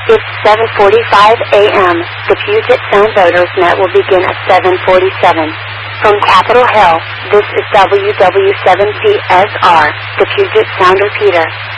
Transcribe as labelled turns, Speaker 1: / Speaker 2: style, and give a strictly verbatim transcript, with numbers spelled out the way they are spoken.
Speaker 1: It's seven forty-five a m The Puget Sound Voters Net will begin at seven forty-seven. From Capitol Hill, this is W W seven P S R, the Puget Sound Repeater.